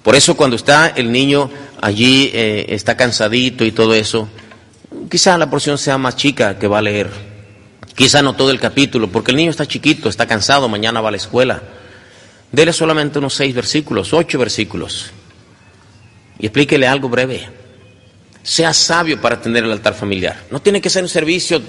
Por eso cuando está el niño allí, está cansadito y todo eso, quizá la porción sea más chica que va a leer. Quizá no todo el capítulo, porque el niño está chiquito, está cansado, mañana va a la escuela. Dele solamente unos 6 versículos, 8 versículos. Y explíquele algo breve. Sea sabio para atender el altar familiar. No tiene que ser un servicio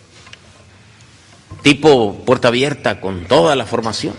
tipo puerta abierta con toda la formación.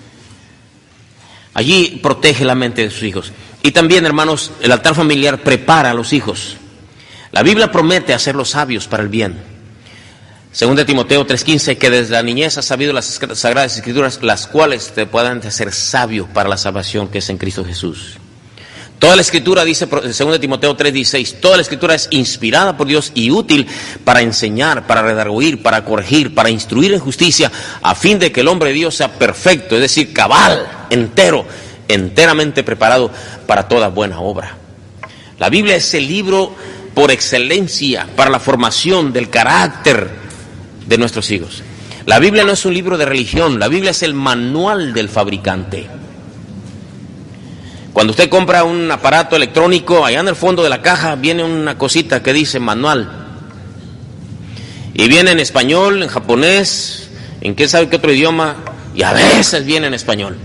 Allí protege la mente de sus hijos. Y también, hermanos, el altar familiar prepara a los hijos. La Biblia promete hacerlos sabios para el bien. Según de Timoteo 3:15, que desde la niñez has sabido las sagradas escrituras, las cuales te puedan hacer sabio para la salvación que es en Cristo Jesús. Toda la escritura, dice según de Timoteo 3:16, toda la escritura es inspirada por Dios y útil para enseñar, para redarguir, para corregir, para instruir en justicia, a fin de que el hombre de Dios sea perfecto, es decir, cabal, entero, enteramente preparado para toda buena obra. La Biblia es el libro por excelencia para la formación del carácter de nuestros hijos. La Biblia no es un libro de religión, la Biblia es el manual del fabricante. Cuando usted compra un aparato electrónico, allá en el fondo de la caja viene una cosita que dice manual. Y viene en español, en japonés, en quién sabe qué otro idioma, y a veces viene en español.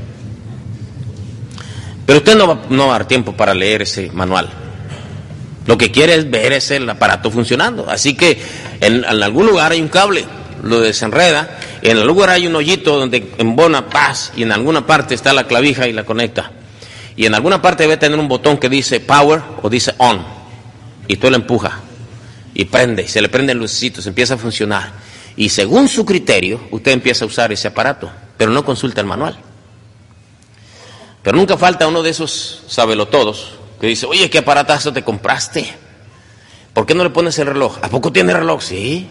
Pero usted no va a dar tiempo para leer ese manual. Lo que quiere es ver ese el aparato funcionando. Así que en algún lugar hay un cable, lo desenreda, en algún lugar hay un hoyito donde embona paz, y en alguna parte está la clavija y la conecta. Y en alguna parte debe tener un botón que dice power o dice on. Y tú lo empuja y prende, y se le prenden lucecitos, empieza a funcionar. Y según su criterio, usted empieza a usar ese aparato, pero no consulta el manual. Pero nunca falta uno de esos sabelotodos que dice, oye, ¿qué aparatazo te compraste? ¿Por qué no le pones el reloj? ¿A poco tiene reloj? Sí.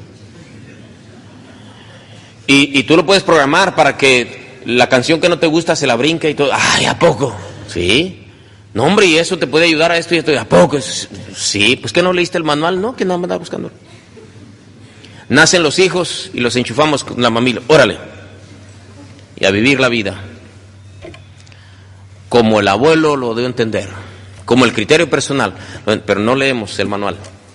Y tú lo puedes programar para que la canción que no te gusta se la brinque y todo. ¡Ay, a poco! Sí. No, hombre, y eso te puede ayudar a esto y esto. ¿A poco? Sí. Pues que no leíste el manual, ¿no? Que no me andaba buscando. Nacen los hijos y los enchufamos con la mamila. Órale. Y a vivir la vida como el abuelo lo dio a entender, como el criterio personal, pero no leemos el manual.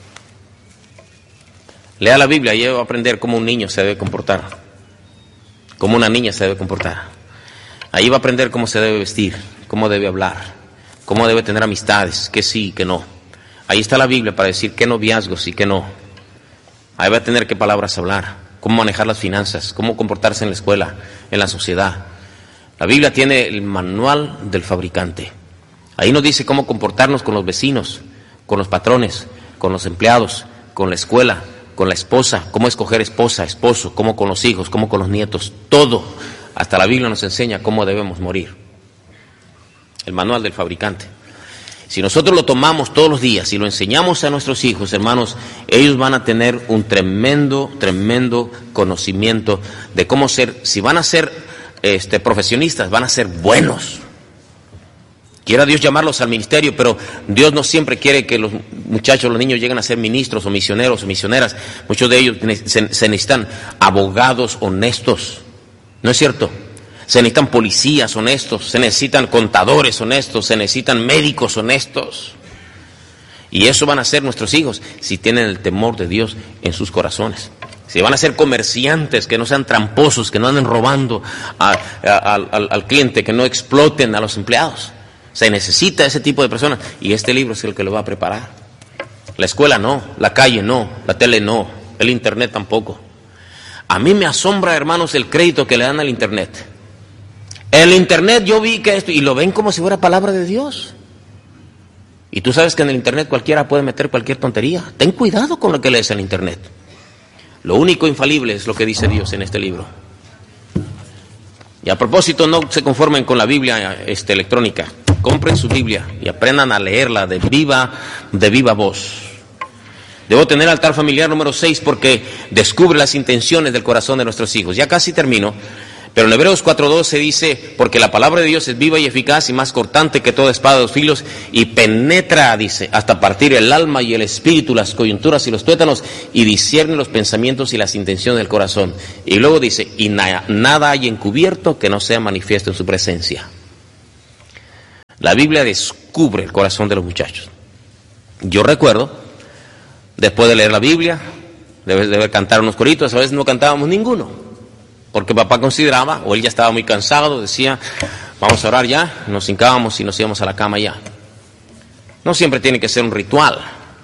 Lea la Biblia y va a aprender cómo un niño se debe comportar, cómo una niña se debe comportar. Ahí va a aprender cómo se debe vestir, cómo debe hablar, cómo debe tener amistades, que sí, que no. Ahí está la Biblia para decir qué noviazgos y qué no. Ahí va a tener qué palabras hablar, cómo manejar las finanzas, cómo comportarse en la escuela, en la sociedad. La Biblia tiene el manual del fabricante. Ahí nos dice cómo comportarnos con los vecinos, con los patrones, con los empleados, con la escuela, con la esposa, cómo escoger esposa, esposo, cómo con los hijos, cómo con los nietos, todo. Hasta la Biblia nos enseña cómo debemos morir. El manual del fabricante. Si nosotros lo tomamos todos los días y lo enseñamos a nuestros hijos, hermanos, ellos van a tener un tremendo conocimiento de cómo ser, si van a ser profesionistas, van a ser buenos. Quiera Dios llamarlos al ministerio, pero Dios no siempre quiere que los muchachos, los niños lleguen a ser ministros o misioneros o misioneras. Muchos de ellos se necesitan abogados honestos, ¿no es cierto? Se necesitan policías honestos, se necesitan contadores honestos, se necesitan médicos honestos. Y eso van a ser nuestros hijos si tienen el temor de Dios en sus corazones. Si van a ser comerciantes, que no sean tramposos, que no anden robando al cliente, que no exploten a los empleados. Se necesita ese tipo de personas y este libro es el que lo va a preparar. La escuela no, la calle no, la tele no, el internet tampoco. A mí me asombra, hermanos, el crédito que le dan al internet. El internet yo vi que esto, y lo ven como si fuera palabra de Dios. Y tú sabes que en el internet cualquiera puede meter cualquier tontería. Ten cuidado con lo que lees en el internet. Lo único infalible es lo que dice Dios en este libro. Y a propósito, no se conformen con la Biblia electrónica. Compren su Biblia y aprendan a leerla de viva voz. Debo tener altar familiar número 6 porque descubre las intenciones del corazón de nuestros hijos. Ya casi termino, pero en Hebreos 4:12 dice, porque la palabra de Dios es viva y eficaz y más cortante que toda espada de dos filos y penetra, dice, hasta partir el alma y el espíritu, las coyunturas y los tuétanos y discierne los pensamientos y las intenciones del corazón. Y luego dice, y nada hay encubierto que no sea manifiesto en su presencia. La Biblia descubre el corazón de los muchachos. Yo recuerdo, después de leer la Biblia, de cantar unos coritos, a veces no cantábamos ninguno, porque papá consideraba, o él ya estaba muy cansado, decía, vamos a orar ya, nos hincábamos y nos íbamos a la cama ya. No siempre tiene que ser un ritual.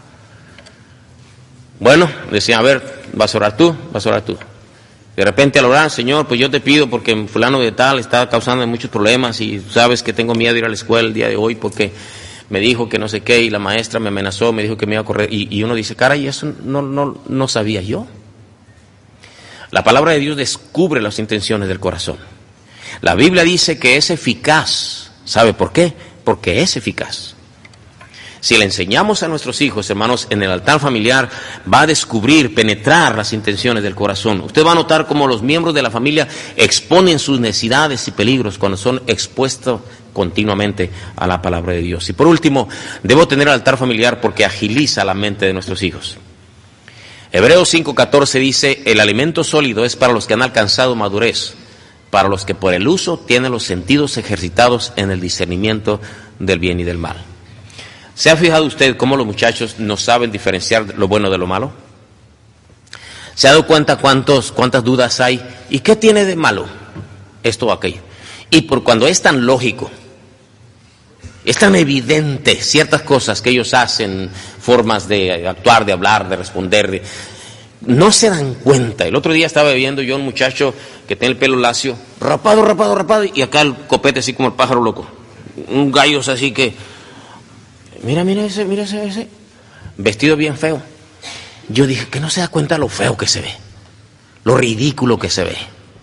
Bueno, decía, a ver, vas a orar tú. De repente al orar, Señor, pues yo te pido porque fulano de tal está causando muchos problemas y sabes que tengo miedo de ir a la escuela el día de hoy porque me dijo que no sé qué y la maestra me amenazó, me dijo que me iba a correr y uno dice, caray, eso no sabía yo. La palabra de Dios descubre las intenciones del corazón. La Biblia dice que es eficaz. ¿Sabe por qué? Porque es eficaz. Si le enseñamos a nuestros hijos, hermanos, en el altar familiar, va a descubrir, penetrar las intenciones del corazón. Usted va a notar cómo los miembros de la familia exponen sus necesidades y peligros cuando son expuestos continuamente a la palabra de Dios. Y por último, debo tener el altar familiar porque agiliza la mente de nuestros hijos. Hebreos 5:14 dice, el alimento sólido es para los que han alcanzado madurez, para los que por el uso tienen los sentidos ejercitados en el discernimiento del bien y del mal. ¿Se ha fijado usted cómo los muchachos no saben diferenciar lo bueno de lo malo? ¿Se ha dado cuenta cuántas dudas hay? ¿Y qué tiene de malo esto o aquello? Y por cuando es tan lógico, es tan evidente ciertas cosas que ellos hacen, formas de actuar, de hablar, de responder, no se dan cuenta. El otro día estaba viendo yo a un muchacho que tiene el pelo lacio, rapado, y acá el copete así como el pájaro loco. Un gallo así que, mira ese, vestido bien feo. Yo dije, que no se da cuenta lo feo que se ve, lo ridículo que se ve.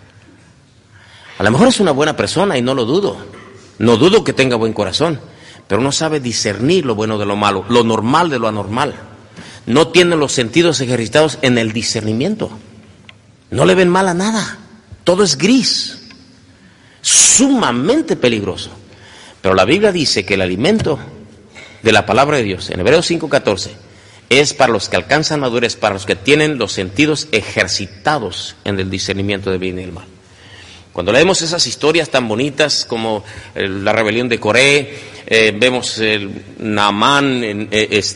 A lo mejor es una buena persona y no lo dudo. No dudo que tenga buen corazón, pero no sabe discernir lo bueno de lo malo, lo normal de lo anormal. No tiene los sentidos ejercitados en el discernimiento. No le ven mal a nada. Todo es gris. Sumamente peligroso. Pero la Biblia dice que el alimento de la palabra de Dios, en Hebreos 5:14, es para los que alcanzan madurez, para los que tienen los sentidos ejercitados en el discernimiento del bien y del mal. Cuando leemos esas historias tan bonitas como la rebelión de Coré, vemos el Naamán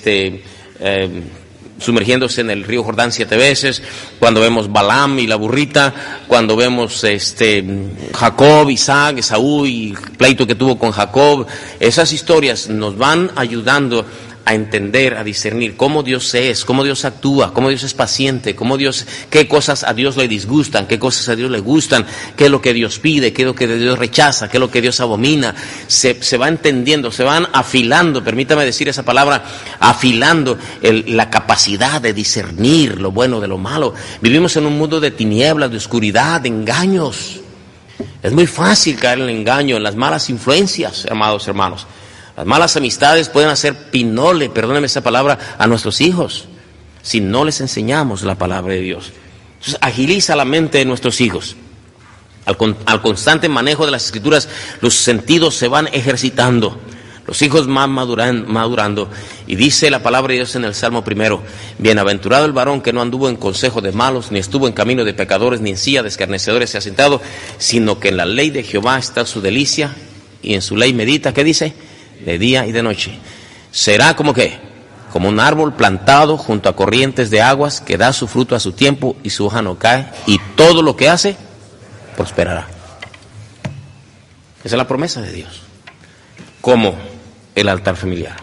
sumergiéndose en el río Jordán 7 veces, cuando vemos Balaam y la burrita, cuando vemos Jacob, Isaac, Esaú y el pleito que tuvo con Jacob, esas historias nos van ayudando a entender, a discernir cómo Dios es, cómo Dios actúa, cómo Dios es paciente, qué cosas a Dios le disgustan, qué cosas a Dios le gustan, qué es lo que Dios pide, qué es lo que Dios rechaza, qué es lo que Dios abomina. Se va entendiendo, se van afilando, permítame decir esa palabra, afilando la capacidad de discernir lo bueno de lo malo. Vivimos en un mundo de tinieblas, de oscuridad, de engaños. Es muy fácil caer en el engaño, en las malas influencias, amados hermanos. Las malas amistades pueden hacer pinole, perdónenme esa palabra, a nuestros hijos, si no les enseñamos la palabra de Dios. Entonces, agiliza la mente de nuestros hijos. Al constante manejo de las Escrituras, los sentidos se van ejercitando. Los hijos van madurando. Y dice la palabra de Dios en el Salmo 1, bienaventurado el varón que no anduvo en consejo de malos, ni estuvo en camino de pecadores, ni en silla de escarnecedores se ha sentado, sino que en la ley de Jehová está su delicia, y en su ley medita, ¿qué dice? De día y de noche. Será como ¿qué? Como un árbol plantado junto a corrientes de aguas que da su fruto a su tiempo y su hoja no cae y todo lo que hace prosperará. Esa es la promesa de Dios. Como el altar familiar.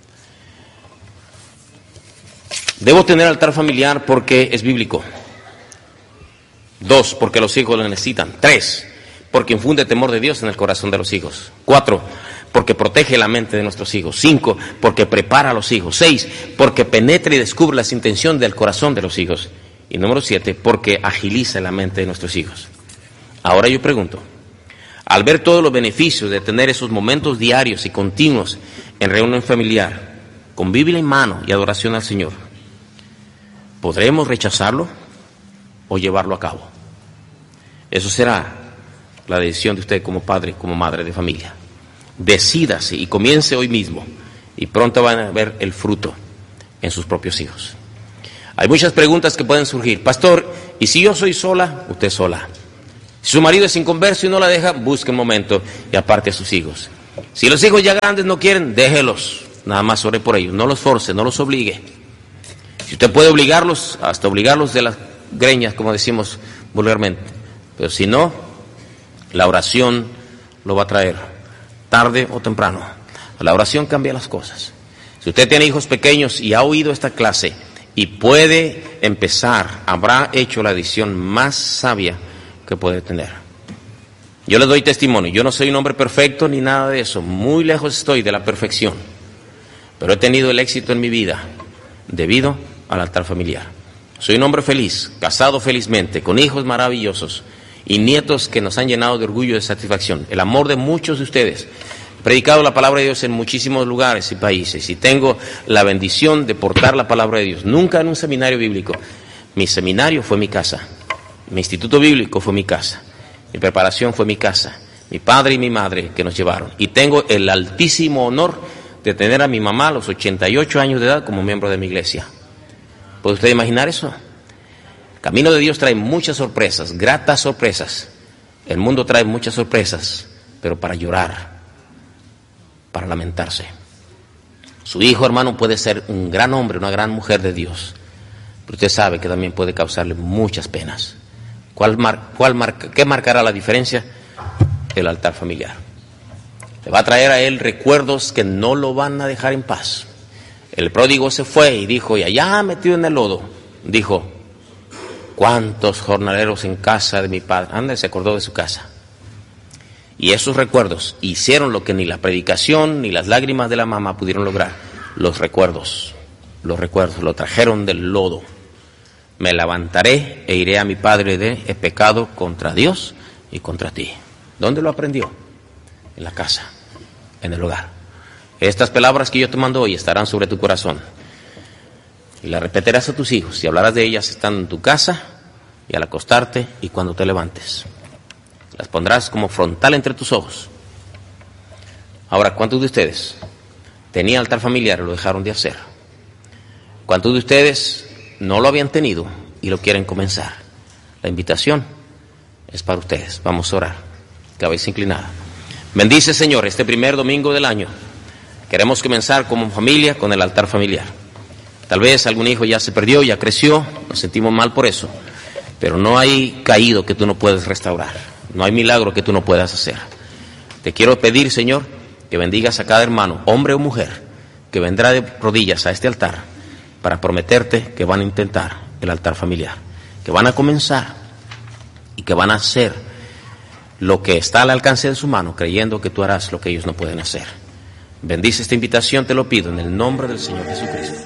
Debo tener altar familiar porque es bíblico. 2, porque los hijos lo necesitan. 3, porque infunde temor de Dios en el corazón de los hijos. 4, porque protege la mente de nuestros hijos. 5, porque prepara a los hijos. 6, porque penetra y descubre las intenciones del corazón de los hijos. Y número 7, porque agiliza la mente de nuestros hijos. Ahora yo pregunto, al ver todos los beneficios de tener esos momentos diarios y continuos en reunión familiar, con Biblia en mano y adoración al Señor, ¿podremos rechazarlo o llevarlo a cabo? Eso será la decisión de usted como padre, como madre de familia. Decídase y comience hoy mismo y pronto van a ver el fruto en sus propios hijos. Hay muchas preguntas que pueden surgir. Pastor, ¿y si yo soy sola? Usted sola. Si su marido es inconverso y no la deja, busque un momento y aparte a sus hijos. Si los hijos ya grandes no quieren, déjelos, nada más ore por ellos, no los force, no los obligue. Si usted puede obligarlos, hasta obligarlos de las greñas, como decimos vulgarmente, pero si no, la oración lo va a traer, tarde o temprano. La oración cambia las cosas. Si usted tiene hijos pequeños y ha oído esta clase y puede empezar, habrá hecho la decisión más sabia que puede tener. Yo le doy testimonio, yo no soy un hombre perfecto ni nada de eso, muy lejos estoy de la perfección, pero he tenido el éxito en mi vida debido al altar familiar. Soy un hombre feliz, casado felizmente, con hijos maravillosos y nietos que nos han llenado de orgullo y de satisfacción. El amor de muchos de ustedes. He predicado la palabra de Dios en muchísimos lugares y países y tengo la bendición de portar la palabra de Dios. Nunca en un seminario bíblico. Mi seminario fue mi casa. Mi instituto bíblico fue mi casa. Mi preparación fue mi casa. Mi padre y mi madre que nos llevaron. Y tengo el altísimo honor de tener a mi mamá a los 88 años de edad como miembro de mi iglesia. ¿Puede usted imaginar eso? El camino de Dios trae muchas sorpresas, gratas sorpresas. El mundo trae muchas sorpresas, pero para llorar, para lamentarse. Su hijo, hermano, puede ser un gran hombre, una gran mujer de Dios, pero usted sabe que también puede causarle muchas penas. ¿Qué marcará la diferencia? El altar familiar. Le va a traer a él recuerdos que no lo van a dejar en paz. El pródigo se fue y dijo, y allá metido en el lodo, dijo, ¿cuántos jornaleros en casa de mi padre? Anda, se acordó de su casa. Y esos recuerdos hicieron lo que ni la predicación ni las lágrimas de la mamá pudieron lograr. Los recuerdos, lo trajeron del lodo. Me levantaré e iré a mi padre he pecado contra Dios y contra ti. ¿Dónde lo aprendió? En la casa, en el hogar. Estas palabras que yo te mando hoy estarán sobre tu corazón. Y las repetirás a tus hijos y hablarás de ellas estando en tu casa y al acostarte y cuando te levantes. Las pondrás como frontal entre tus ojos. Ahora, ¿cuántos de ustedes tenían altar familiar y lo dejaron de hacer? ¿Cuántos de ustedes no lo habían tenido y lo quieren comenzar? La invitación es para ustedes. Vamos a orar. Cabeza inclinada. Bendice, Señor, este primer domingo del año. Queremos comenzar como familia con el altar familiar. Tal vez algún hijo ya se perdió, ya creció, nos sentimos mal por eso. Pero no hay caído que tú no puedas restaurar. No hay milagro que tú no puedas hacer. Te quiero pedir, Señor, que bendigas a cada hermano, hombre o mujer, que vendrá de rodillas a este altar para prometerte que van a intentar el altar familiar, que van a comenzar y que van a hacer lo que está al alcance de su mano, creyendo que tú harás lo que ellos no pueden hacer. Bendice esta invitación, te lo pido, en el nombre del Señor Jesucristo.